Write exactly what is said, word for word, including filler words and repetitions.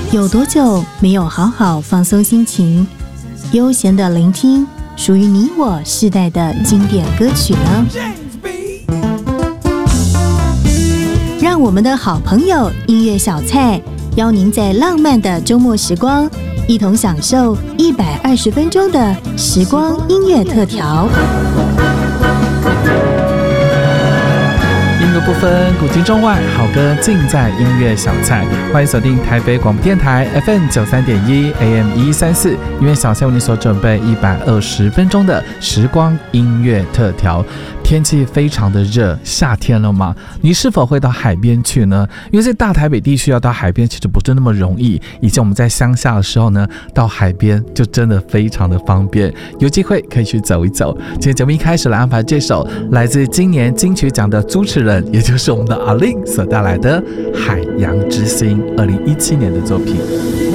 有多久没有好好放松心情，悠闲的聆听属于你我世代的经典歌曲呢？让我们的好朋友音乐小菜邀您在浪漫的周末时光，一同享受一百二十分钟的时光音乐特调。 音乐不分古今中外，好歌尽在音乐小菜。欢迎锁定台北广播电台 F M 九三点一 A M 一三四，音乐小菜为你所准备一百二十分钟的时光音乐特调。天气非常的热，夏天了嘛，你是否会到海边去呢？因为在大台北地区要到海边其实不是那么容易，以前我们在乡下的时候呢，到海边就真的非常的方便，有机会可以去走一走。今天节目一开始来安排这首来自今年金曲奖的主持人，也就是我们的阿令所带来的《海洋之心》，二零一七年的作品。